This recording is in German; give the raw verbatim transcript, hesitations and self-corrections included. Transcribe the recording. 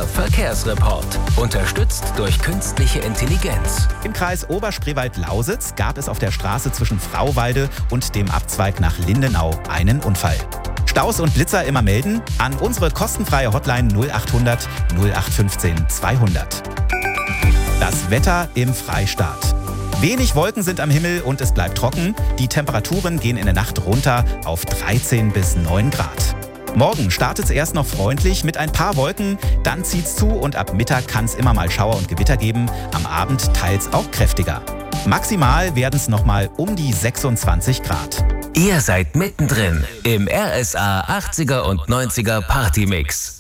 Verkehrsreport. Unterstützt durch künstliche Intelligenz. Im Kreis Oberspreewald-Lausitz gab es auf der Straße zwischen Frauwalde und dem Abzweig nach Lindenau einen Unfall. Staus und Blitzer immer melden an unsere kostenfreie Hotline null achthundert null acht fünfzehn zweihundert. Das Wetter im Freistaat. Wenig Wolken sind am Himmel und es bleibt trocken. Die Temperaturen gehen in der Nacht runter auf dreizehn bis neun Grad. Morgen startet es erst noch freundlich mit ein paar Wolken, dann zieht's zu und ab Mittag kann es immer mal Schauer und Gewitter geben, am Abend teils auch kräftiger. Maximal werden es nochmal um die sechsundzwanzig Grad. Ihr seid mittendrin im R S A achtziger und neunziger Partymix.